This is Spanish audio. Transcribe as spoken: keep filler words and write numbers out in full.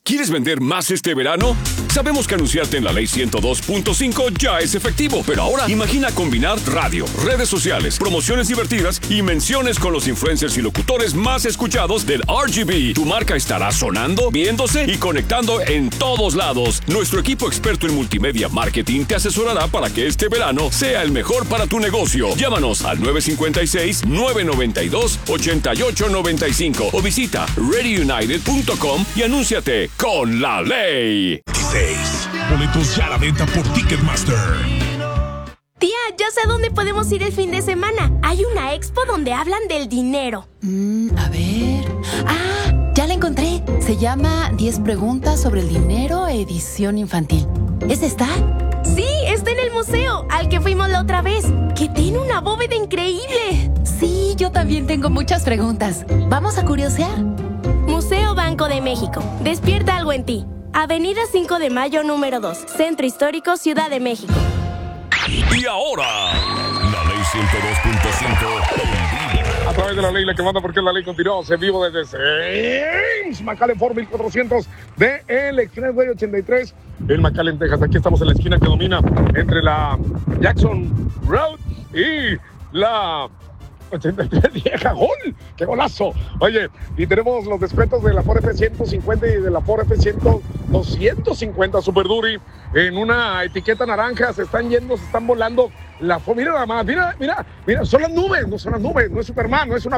¿Quieres vender más este verano? Sabemos que anunciarte en la ley ciento dos punto cinco ya es efectivo, pero ahora imagina combinar radio, redes sociales, promociones divertidas y menciones con los influencers y locutores más escuchados del R G B. Tu marca estará sonando, viéndose y conectando en todos lados. Nuestro equipo experto en multimedia marketing te asesorará para que este verano sea el mejor para tu negocio. Llámanos al nueve cinco seis, nueve nueve dos, ocho ocho nueve cinco o visita ready united punto com y anúnciate con la ley. seis. Boletos ya a la venta por Ticketmaster. Tía, ya sé a dónde podemos ir el fin de semana. Hay una expo donde hablan del dinero. Mm, a ver... ¡Ah! Ya la encontré. Se llama diez preguntas sobre el dinero, edición infantil. ¿Es esta? Sí, está en el museo, al que fuimos la otra vez, que tiene una bóveda increíble. Sí, yo también tengo muchas preguntas. ¿Vamos a curiosear? Museo Banco de México. Despierta algo en ti. Avenida cinco de Mayo, número dos. Centro Histórico, Ciudad de México. Y ahora, la ley ciento dos punto cinco. A través de la ley, la que manda porque la ley continúa en vivo desde James McAllen Ford mil cuatrocientos de el Expressway ochenta y tres en McAllen, Texas. Aquí estamos en la esquina que domina entre la Jackson Road y la ochenta y tres vieja. ¡Gol! ¡Qué golazo! Oye, y tenemos los descuentos de la Ford F ciento cincuenta y de la Ford F cien, doscientos cincuenta Super Duty en una etiqueta naranja. Se están yendo, se están volando la Ford. Mira nada más, mira, mira, mira, son las nubes, no son las nubes, no es Superman, no es una